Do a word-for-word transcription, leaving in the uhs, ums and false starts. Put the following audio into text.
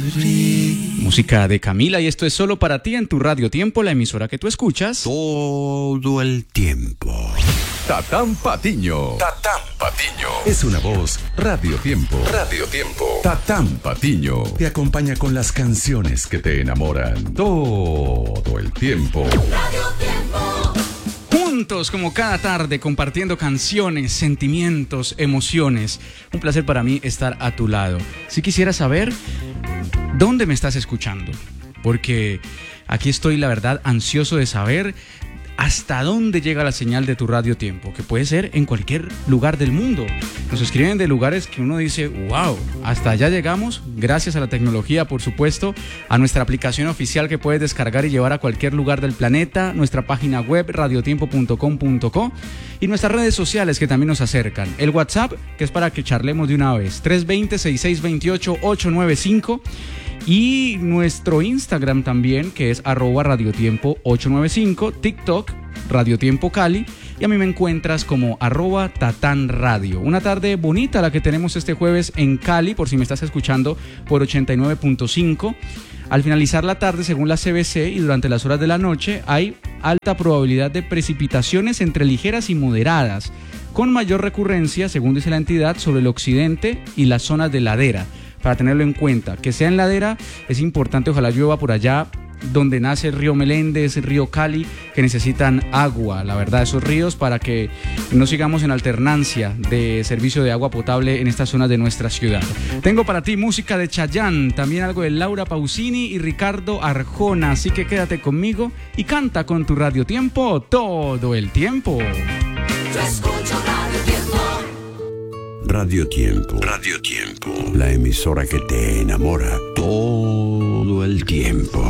Madrid. Música de Camila, y esto es Solo para ti en tu Radio Tiempo, la emisora que tú escuchas todo el tiempo. Tatán Patiño. Tatán Patiño. Es una voz Radio Tiempo. Radio Tiempo. Tatán Patiño te acompaña con las canciones que te enamoran todo el tiempo. Radio Tiempo. Juntos como cada tarde, compartiendo canciones, sentimientos, emociones. Un placer para mí estar a tu lado. Si quisiera saber dónde me estás escuchando, porque aquí estoy, la verdad, ansioso de saber hasta dónde llega la señal de tu Radio Tiempo, que puede ser en cualquier lugar del mundo. Nos escriben de lugares que uno dice, wow, hasta allá llegamos, gracias a la tecnología, por supuesto, a nuestra aplicación oficial que puedes descargar y llevar a cualquier lugar del planeta, nuestra página web radiotiempo punto com punto co y nuestras redes sociales que también nos acercan. El WhatsApp, que es para que charlemos de una vez, tres dos cero, seis seis dos ocho, ocho nueve cinco. Y nuestro Instagram también, que es arroba radiotiempo ocho nueve cinco, TikTok, Radiotiempo Cali, y a mí me encuentras como arroba Tatán Radio. Una tarde bonita la que tenemos este jueves en Cali, por si me estás escuchando por ochenta y nueve punto cinco. Al finalizar la tarde, según la C B C, y durante las horas de la noche, hay alta probabilidad de precipitaciones entre ligeras y moderadas, con mayor recurrencia, según dice la entidad, sobre el occidente y las zonas de ladera. Para tenerlo en cuenta, que sea en ladera es importante, ojalá llueva por allá donde nace el río Meléndez, el río Cali, que necesitan agua, la verdad, esos ríos, para que no sigamos en alternancia de servicio de agua potable en estas zonas de nuestra ciudad. Tengo para ti música de Chayanne, también algo de Laura Pausini y Ricardo Arjona, así que quédate conmigo y canta con tu Radio Tiempo todo el tiempo. Yo escucho Radio Tiempo. Radio Tiempo. Radio Tiempo. La emisora que te enamora todo el tiempo.